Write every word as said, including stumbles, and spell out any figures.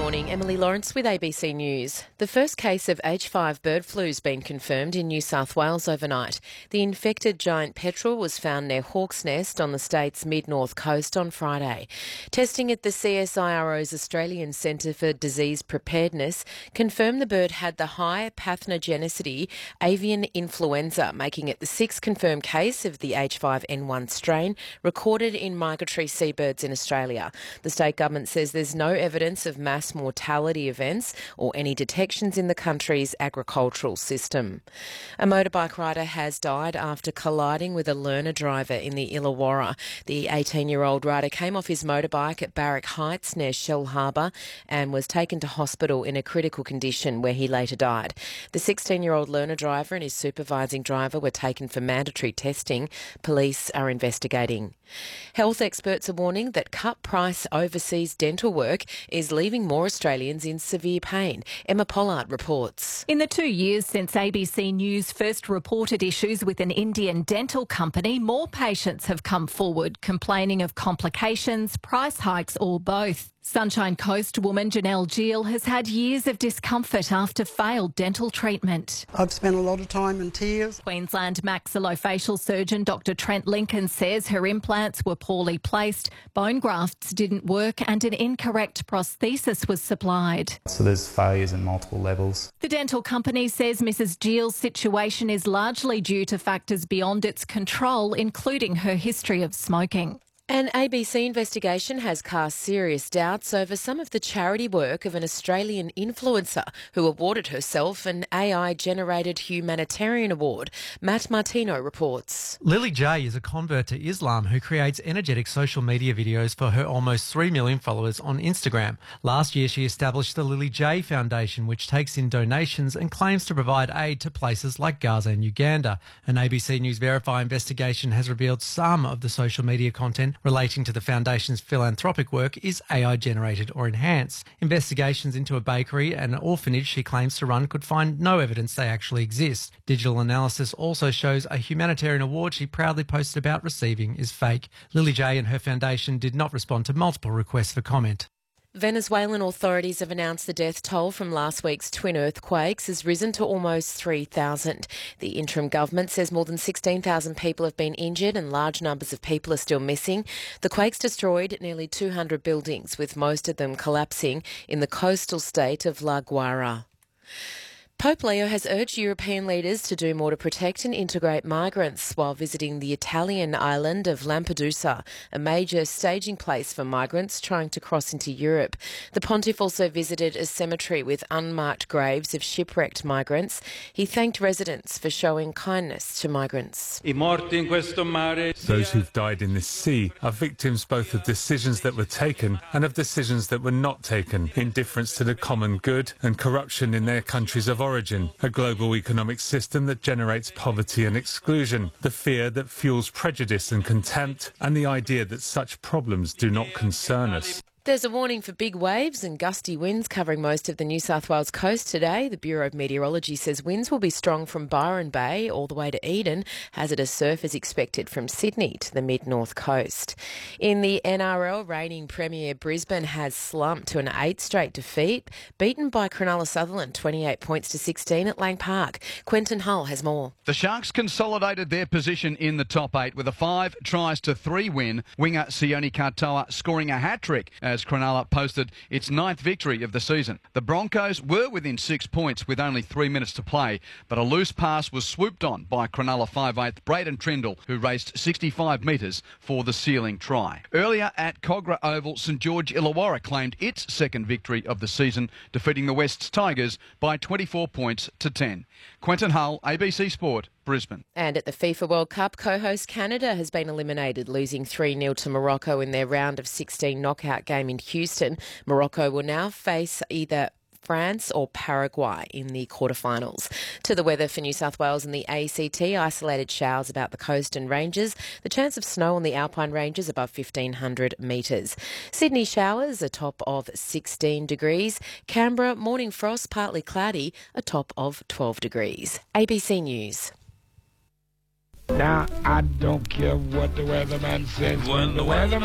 morning, Emily Lawrence with A B C News. The first case of H five bird flu has been confirmed in New South Wales overnight. The infected giant petrel was found near Hawk's Nest on the state's mid-north coast on Friday. Testing at the C S I R O's Australian Centre for Disease Preparedness confirmed the bird had the high pathogenicity avian influenza, making it the sixth confirmed case of the H five N one strain recorded in migratory seabirds in Australia. The state government says there's no evidence of mass mortality events or any detections in the country's agricultural system. A motorbike rider has died after colliding with a learner driver in the Illawarra. The eighteen-year-old rider came off his motorbike at Barrack Heights near Shell Harbour and was taken to hospital in a critical condition where he later died. The sixteen-year-old learner driver and his supervising driver were taken for mandatory testing. Police are investigating. Health experts are warning that cut-price overseas dental work is leaving more Australians in severe pain. Emma Pollard reports. In the two years since A B C News first reported issues with an Indian dental company, more patients have come forward complaining of complications, price hikes or both. Sunshine Coast woman Janelle Gill has had years of discomfort after failed dental treatment. I've spent a lot of time in tears. Queensland maxillofacial surgeon Doctor Trent Lincoln says her implants were poorly placed, bone grafts didn't work and an incorrect prosthesis was supplied. So there's failures in multiple levels. The dental company says Missus Gill's situation is largely due to factors beyond its control, including her history of smoking. An A B C investigation has cast serious doubts over some of the charity work of an Australian influencer who awarded herself an A I-generated humanitarian award. Matt Martino reports. Lily J is a convert to Islam who creates energetic social media videos for her almost three million followers on Instagram. Last year, she established the Lily J Foundation, which takes in donations and claims to provide aid to places like Gaza and Uganda. An A B C News Verify investigation has revealed some of the social media content relating to the foundation's philanthropic work is A I-generated or enhanced. Investigations into a bakery and an orphanage she claims to run could find no evidence they actually exist. Digital analysis also shows a humanitarian award she proudly posted about receiving is fake. Lily J and her foundation did not respond to multiple requests for comment. Venezuelan authorities have announced the death toll from last week's twin earthquakes has risen to almost three thousand. The interim government says more than sixteen thousand people have been injured and large numbers of people are still missing. The quakes destroyed nearly two hundred buildings, with most of them collapsing in the coastal state of La Guaira. Pope Leo has urged European leaders to do more to protect and integrate migrants while visiting the Italian island of Lampedusa, a major staging place for migrants trying to cross into Europe. The pontiff also visited a cemetery with unmarked graves of shipwrecked migrants. He thanked residents for showing kindness to migrants. Those who've died in this sea are victims both of decisions that were taken and of decisions that were not taken, indifference to the common good and corruption in their countries of origin. Origin, a global economic system that generates poverty and exclusion, the fear that fuels prejudice and contempt, and the idea that such problems do not concern us. There's a warning for big waves and gusty winds covering most of the New South Wales coast today. The Bureau of Meteorology says winds will be strong from Byron Bay all the way to Eden. Hazardous surf is expected from Sydney to the mid-north coast. In the N R L, reigning Premier Brisbane has slumped to an eighth straight defeat, beaten by Cronulla Sutherland twenty-eight points to sixteen at Lang Park. Quentin Hull has more. The Sharks consolidated their position in the top eight with a five tries to three win. Winger Sione Katoa scoring a hat-trick as Cronulla posted its ninth victory of the season. The Broncos were within six points with only three minutes to play, but a loose pass was swooped on by Cronulla five eighth Braden Trindle, who raced sixty-five metres for the sealing try. Earlier at Kogarah Oval, St George Illawarra claimed its second victory of the season, defeating the West's Tigers by twenty-four points to ten. Quentin Hull, A B C Sport, Brisbane. And at the FIFA World Cup, co-host Canada has been eliminated, losing three nil to Morocco in their round of sixteen knockout game in Houston. Morocco will now face either France or Paraguay in the quarterfinals. To the weather for New South Wales and the A C T, isolated showers about the coast and ranges. The chance of snow on the Alpine ranges above fifteen hundred metres. Sydney showers, a top of sixteen degrees. Canberra, morning frost, partly cloudy, a top of twelve degrees. A B C News. Now, I don't care what the weatherman says. When the weatherman